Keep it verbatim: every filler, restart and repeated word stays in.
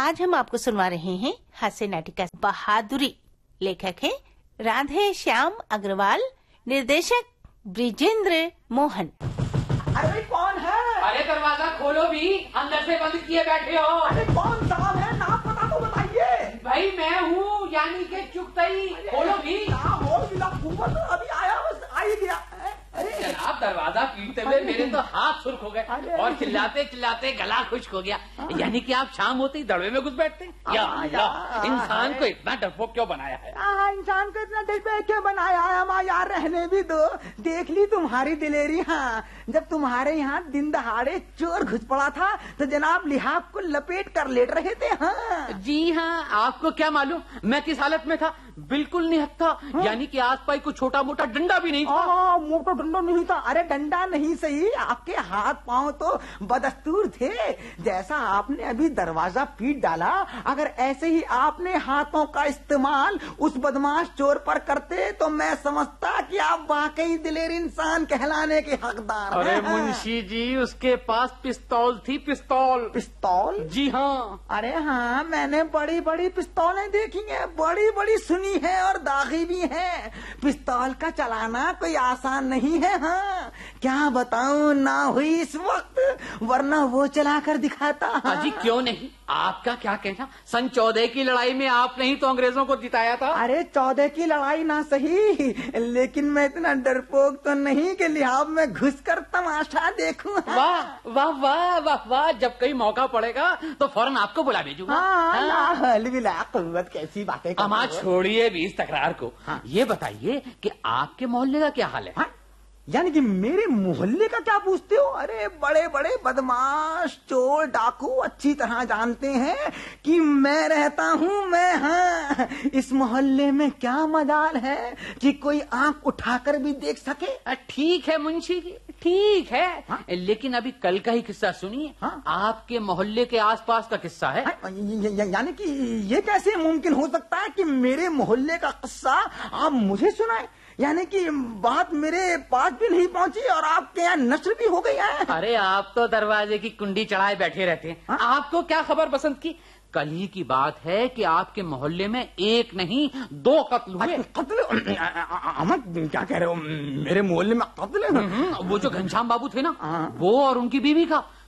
आज हम आपको सुनवा रहे हैं हास्य नाटिका बहादुरी। लेखक है राधे श्याम अग्रवाल, निर्देशक ब्रिजेंद्र मोहन। अरे कौन है? अरे दरवाजा खोलो भी, अंदर से बंद किए बैठे हो। अरे कौन साहब है? नाम पता तो बताइए। भाई मैं हूँ, यानी के चुगतई। खोलो भी। नाम हो बिना तो अभी आया, बस आ ही गया। अरे जनाब दरवाजा पीटते हुए मेरे तो हाथ सुर्ख हो गए और चिल्लाते चिल्लाते गला खुश्क हो गया। यानी कि आप शाम होते ही दड़वे में घुस बैठते हैं। या अल्लाह, इंसान को इतना डरपोक क्यों बनाया है? हाँ, इंसान को इतना डरपोक क्यों बनाया है? हमारा यार रहने भी दो। देख ली तुम्हारी दिलेरी। हाँ, जब तुम्हारे यहाँ दिन दहाड़े चोर घुस पड़ा था तो जनाब लिहाफ को लपेट कर लेट रहे थे। हाँ जी हाँ, आपको क्या मालूम मैं किस हालत में था? बिल्कुल निहत्था। हाँ? यानी कि आसपास कोई छोटा मोटा डंडा भी नहीं था। आ, मोटा डंडा नहीं था। अरे डंडा नहीं सही, आपके हाथ पांव तो बदस्तूर थे। जैसा आपने अभी दरवाजा पीट डाला, अगर ऐसे ही आपने हाथों का इस्तेमाल उस बदमाश चोर पर करते तो मैं समझता कि आप वाकई दिलेर इंसान कहलाने के हकदार हैं। अरे मुंशी जी, उसके पास पिस्तौल थी। पिस्तौल पिस्तौल? जी हाँ। अरे हाँ, मैंने बड़ी बड़ी पिस्तौलें देखी हैं, बड़ी बड़ी सुनी है और दागी भी है। पिस्तौल का चलाना कोई आसान नहीं है। हाँ, क्या बताऊं, ना हुई इस वक्त, वरना वो चला कर दिखाता। हाँ? जी क्यों नहीं, आपका क्या कहना? सन चौदह की लड़ाई में आपने ही तो अंग्रेजों को जिताया था। अरे चौदह की लड़ाई ना सही, लेकिन मैं इतना डरपोक तो नहीं कि लिहाज में घुस कर तमाशा देखूं। वाह वाह वाह वाह वाह, जब कहीं मौका पड़ेगा तो फौरन आपको बुला भेजूंगा। हाँ, हाँ। कैसी बातें अमा छोड़िए भी इस तकरार को। हाँ। ये बताइए कि आपके मोहल्ले का क्या हाल है? हाँ? यानी कि मेरे मोहल्ले का क्या पूछते हो? अरे बड़े बड़े बदमाश चोर डाकू अच्छी तरह जानते हैं कि मैं रहता हूँ। मैं हाँ, इस मोहल्ले में क्या मजाल है कि कोई आंख उठाकर भी देख सके। ठीक है मुंशी जी, ठीक है। हाँ? लेकिन अभी कल का ही किस्सा सुनिए। हाँ? आपके मोहल्ले के आसपास का किस्सा है। हाँ? यानी कि ये कैसे मुमकिन हो सकता है कि मेरे मोहल्ले का किस्सा आप मुझे सुनाए? यानी कि बात मेरे पास भी नहीं पहुंची और आपके यहाँ नष्ट भी हो गई है। अरे आप तो दरवाजे की कुंडी चढ़ाए बैठे रहते हैं। हाँ? आपको क्या खबर बसंत की? कल ही की बात है कि आपके मोहल्ले में एक नहीं दो कत्ल हुए। कत्ल? अहमद क्या कह रहे हो? मेरे मोहल्ले में कत्ल? वो जो घनश्याम बाबू थे ना, वो और उनकी बीवी का